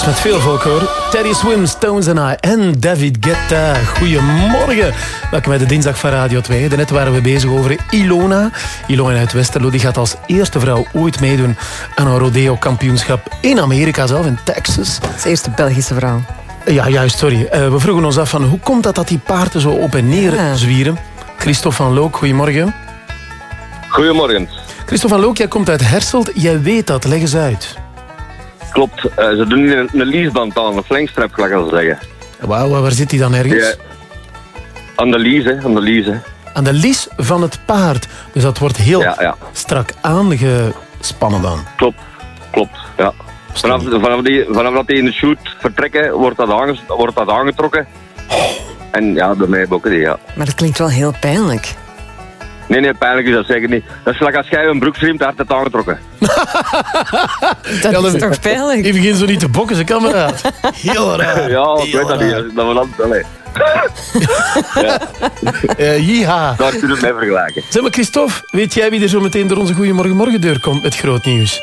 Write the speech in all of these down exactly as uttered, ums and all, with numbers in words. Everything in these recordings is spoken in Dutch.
is met veel volk hoor. Teddy Swims, Stones and I en David Guetta. Goedemorgen. Welkom bij de dinsdag van Radio twee. Daarnet waren we bezig over Ilona. Ilona uit Westerlo die gaat als eerste vrouw ooit meedoen aan een rodeo-kampioenschap in Amerika zelf, in Texas. Dat is de eerste Belgische vrouw. Ja, juist, sorry. Uh, we vroegen ons af van hoe komt dat dat die paarden zo op en neer ja. zwieren? Christophe van Look, goedemorgen. Goedemorgen. Christophe van Look, jij komt uit Herselt. Jij weet dat, leg eens uit. Klopt, uh, ze doen een, een leaseband aan, een flankstrap, gelijk als ze zeggen. Wauw, waar zit die dan ergens? Ja, aan de lies, hè, aan de lies, hè. Aan de lies van het paard. Dus dat wordt heel ja, ja. strak aangespannen dan. Klopt, klopt, ja. Vanaf, vanaf, die, vanaf dat die in de shoot vertrekken, wordt dat, aanges, wordt dat aangetrokken. Oh. En ja, bij mij bokken die, ja. Maar dat klinkt wel heel pijnlijk. Nee, nee, pijnlijk is dat zeker niet. Dat is gelijk als jij een broek streamt, hard het aangetrokken. Dat ja, is dan, toch pijnlijk? Je begint zo niet te bokken, zijn kameraad. Heel raar. Ja, ik heel weet dat raar. niet. Dat we dan... Allee. Ja. Uh, jiha. Daar kunnen we het mee vergelijken. Zeg maar, Christophe, weet jij wie er zo meteen door onze Goeiemorgen Morgendeur komt met groot nieuws?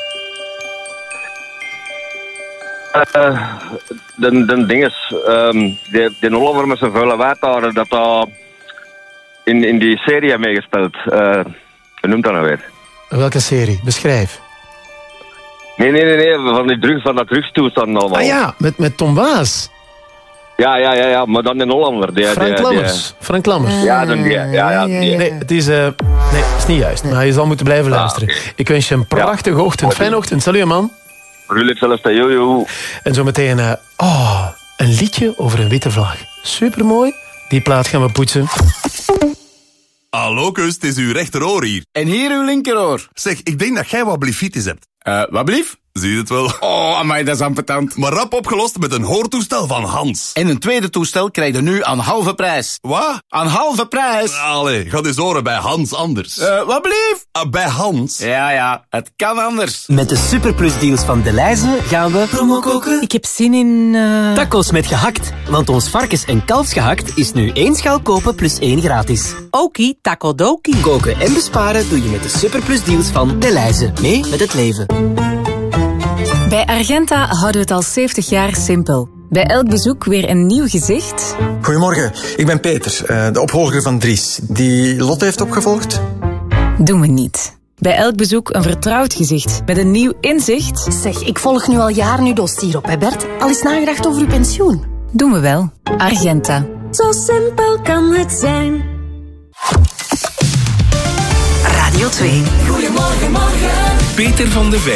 Uh, de, de ding is, um, die, die Hollander met zijn vuile water, dat dat in, in die serie heeft meegespeeld. Uh, hoe noemt dat nou weer? Welke serie? Beschrijf. Nee, nee, nee, nee van, die drug, van dat drugstoestand allemaal. Ah ja, met, met Tom Waas. Ja, ja, ja, ja, maar dan in Hollander. Die, Frank die, Lammers. Die, Frank Lammers. Ja, dan die, ja, ja, die. Nee, het is, uh, nee, het is niet juist, maar je zal moeten blijven luisteren. Ah, okay. Ik wens je een prachtige ja. ochtend. Fijne ochtend. Salut, man. Jullie zelfs bij jojo. En zo meteen, uh, oh, een liedje over een witte vlag. Supermooi. Die plaat gaan we poetsen. Hallo, Kust, het is uw rechteroor hier. En hier uw linkeroor. Zeg, ik denk dat jij wat bliefitis hebt. Uh, wat blief? Zie je het wel? Oh, amai, dat is ambetant. Maar rap opgelost met een hoortoestel van Hans. En een tweede toestel krijg je nu aan halve prijs. Wat? Aan halve prijs. Allee, ga eens horen bij Hans anders. Uh, wat blief? Uh, bij Hans. Ja, ja, het kan anders. Met de Superplus deals van Delhaize gaan we promo koken. Ik heb zin in... Uh... Tacos met gehakt. Want ons varkens- en kalfsgehakt is nu één schaal kopen plus één gratis. Okie, taco dokie. Koken en besparen doe je met de Superplus deals van Delhaize. Mee met het leven. Bij Argenta houden we het al zeventig jaar simpel. Bij elk bezoek weer een nieuw gezicht. Goedemorgen, ik ben Peter, de opvolger van Dries. Die Lotte heeft opgevolgd? Doen we niet. Bij elk bezoek een vertrouwd gezicht met een nieuw inzicht. Zeg, ik volg nu al jaren uw dossier op, hè Bert? Al eens nagedacht over uw pensioen? Doen we wel. Argenta. Zo simpel kan het zijn. Radio twee. Goedemorgen, morgen. Peter van de Wijk.